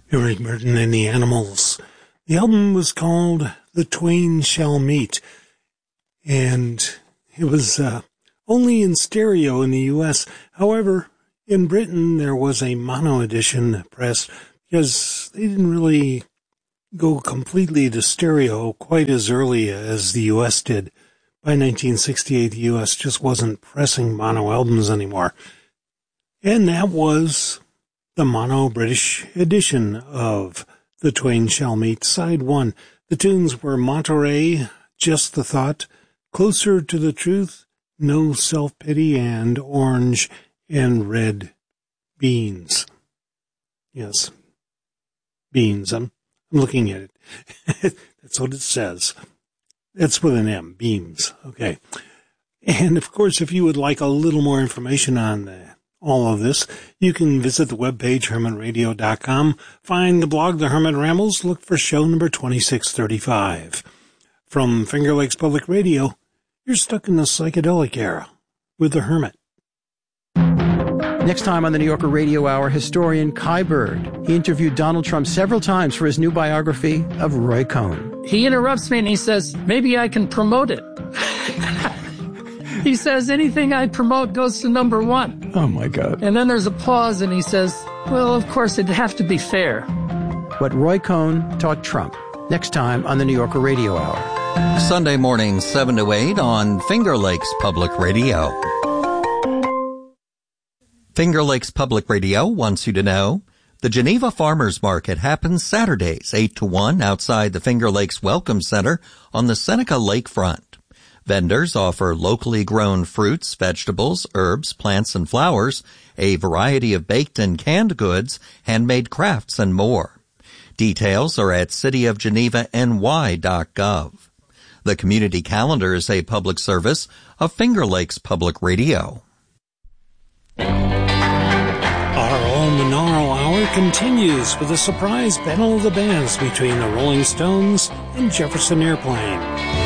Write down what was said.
Eric Burden and the Animals. The album was called The Twain Shall Meet, and it was only in stereo in the U.S. However, in Britain there was a mono edition pressed because they didn't really go completely to stereo quite as early as the U.S. did. By 1968, the U.S. just wasn't pressing mono albums anymore. And that was the mono British edition of The Twain Shall Meet, Side 1. The tunes were Monterey, Just the Thought, Closer to the Truth, No Self-Pity, and Orange and Red Beans. Yes, beans. I'm looking at it. That's what it says. That's with an M, beans. Okay. And, of course, if you would like a little more information on all of this, you can visit the webpage, hermitradio.com, find the blog, The Hermit Rambles, look for show number 2635. From Finger Lakes Public Radio, you're stuck in the psychedelic era with The Hermit. Next time on the New Yorker Radio Hour, historian Kai Bird. He interviewed Donald Trump several times for his new biography of Roy Cohn. He interrupts me and he says, maybe I can promote it. He says, anything I promote goes to number one. Oh, my God. And then there's a pause and he says, well, of course, it'd have to be fair. What Roy Cohn taught Trump. Next time on the New Yorker Radio Hour. Sunday morning, 7 to 8 on Finger Lakes Public Radio. Finger Lakes Public Radio wants you to know the Geneva Farmers Market happens Saturdays 8 to 1 outside the Finger Lakes Welcome Center on the Seneca Lakefront. Vendors offer locally grown fruits, vegetables, herbs, plants, and flowers, a variety of baked and canned goods, handmade crafts, and more. Details are at cityofgenevany.gov. The community calendar is a public service of Finger Lakes Public Radio. Our all-monaural hour continues with a surprise battle of the bands between the Rolling Stones and Jefferson Airplane.